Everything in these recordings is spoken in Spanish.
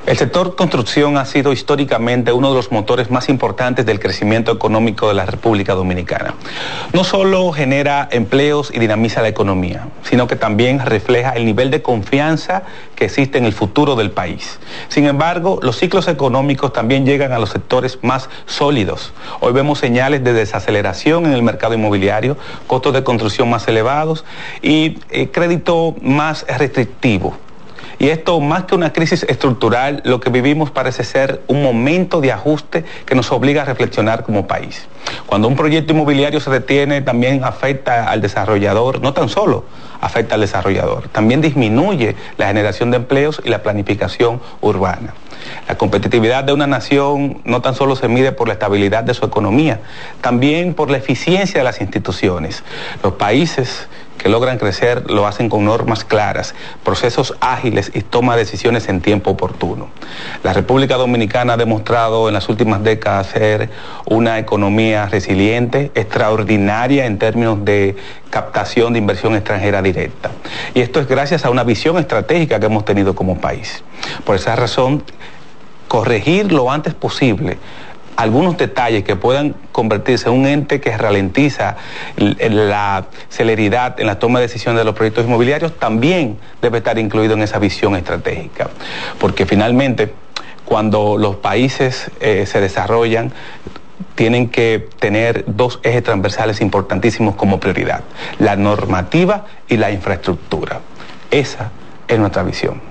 El sector construcción ha sido históricamente uno de los motores más importantes del crecimiento económico de la República Dominicana. No solo genera empleos y dinamiza la economía, sino que también refleja el nivel de confianza que existe en el futuro del país. Sin embargo, los ciclos económicos también llegan a los sectores más sólidos. Hoy vemos señales de desaceleración en el mercado inmobiliario, costos de construcción más elevados y crédito más restrictivo. Y esto, más que una crisis estructural, lo que vivimos parece ser un momento de ajuste que nos obliga a reflexionar como país. Cuando un proyecto inmobiliario se detiene, también afecta al desarrollador, no tan solo afecta al desarrollador, también disminuye la generación de empleos y la planificación urbana. La competitividad de una nación no tan solo se mide por la estabilidad de su economía, también por la eficiencia de las instituciones. Los países que logran crecer lo hacen con normas claras, procesos ágiles y toma de decisiones en tiempo oportuno. La República Dominicana ha demostrado en las últimas décadas ser una economía resiliente, extraordinaria en términos de captación de inversión extranjera directa. Y esto es gracias a una visión estratégica que hemos tenido como país. Por esa razón, corregir lo antes posible algunos detalles que puedan convertirse en un ente que ralentiza la celeridad en la toma de decisiones de los proyectos inmobiliarios también debe estar incluido en esa visión estratégica. Porque finalmente, cuando los países se desarrollan, tienen que tener dos ejes transversales importantísimos como prioridad: la normativa y la infraestructura. Esa es nuestra visión.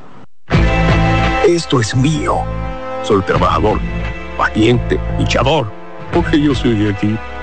Esto es mío. Soy trabajador, valiente, luchador, porque yo soy de aquí.